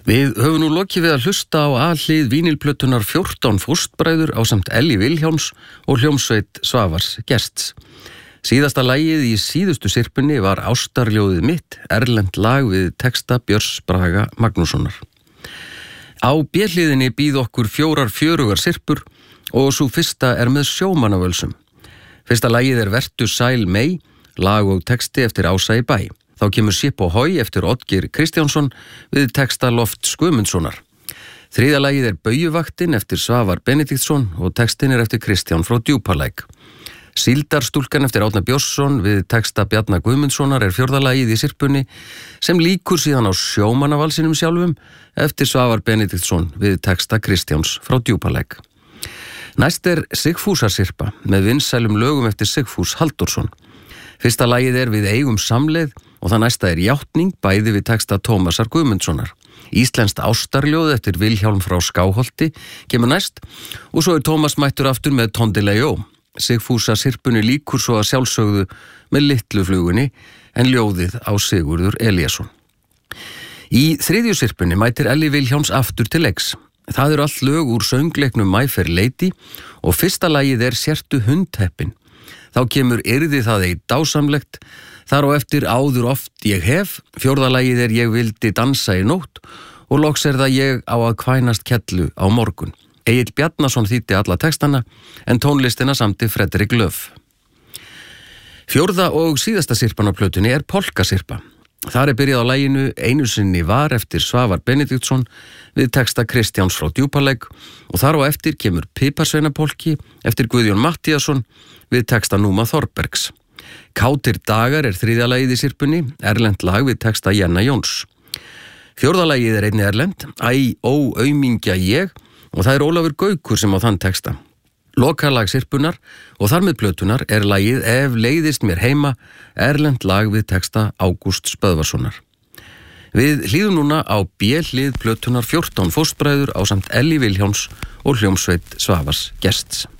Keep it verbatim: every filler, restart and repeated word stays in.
Við höfum nú lokið við að hlusta á A-hlið vínilplötunar fjórtán fóstbræður ásamt Elli Vilhjálms og hljómsveit Svavars Gests. Síðasta lagið í síðustu syrpunni var Ástarljóðið mitt, erlent lag við texta Björns Braga Magnússonar. Á B-hliðinni býð okkur fjórar fjörugar syrpur og svo fyrsta er með sjómannavölsum. Fyrsta lagið er Vertu sæl mey, lag og texti eftir Ása í bæ. Þá kemur Sipp og Hói eftir Oddgeir Kristjánsson við texta Lofts Guðmundssonar. Þriðja lagið er Baujuvaktin eftir Svavar Benediktsson og textin er eftir Kristján frá Djúpalæk. Síldarstúlkan eftir Árna Björnsson við texta Bjarna Guðmundssonar er fjórða lagið í syrpunni sem líkur síðan á sjómannavalsinum sjálfum eftir Svavar Benediktsson við texta Kristjáns frá Djúpalæk. Næst er Sigfúsasyrpa með vinsælum lögum eftir Sigfús Halldórsson. Fyrsta lagið er Við eigum samleið og það næsta er Játning bæði við texta Tómasar Guðmundssonar. Íslenskt ástarljóð eftir Vilhjálm frá Skáholti kemur næst og svo er Tómas mættur aftur með Tondilegó. Sigfúsa syrpunni líkur svo að sjálfsögðu með litlu flugunni en ljóðið á Sigurður Elíasson. Í þriðju syrpunni mætir Elli Vilhjálms aftur til leiks. Það eru allt lög úr söngleiknum My Fair Lady og fyrsta lagið er Sértu hundheppin. Þá kemur Yrði það ei dásamlegt, þar á eftir Áður oft ég hef, fjórða lagið er Ég vildi dansa í nótt og loks er það Ég á að kvænast kellu á morgun. Egill Bjarnason þýddi alla textana en tónlistina samti Fredrik Löf. Fjórða og síðasta syrpan á plötunni er Polkasyrpa. Þar er byrjað á laginu Einu sinni var eftir Svavar Benediktsson við texta Kristjáns frá Djúpalæk og þar á eftir kemur Piparsveinapolki eftir Guðjón Matthíasson við texta Núma Þorbergs. Kátir dagar er þriðja lagið í syrpunni, erlent lag við texta Jenna Jóns. Fjórða lagið er einni erlent, Æ, ó, aumingja ég og það er Ólafur Gaukur sem á þann texta. Lokalag syrpunar og þar með plötunar er lagið Ef leiðist mér heima, erlent lag við texta Ágústs Böðvarssonar. Við hlýðum núna á B-hlið plötunar fjórtán fóstbræður ásamt Elli Vilhjálms og hljómsveit Svavars Gests.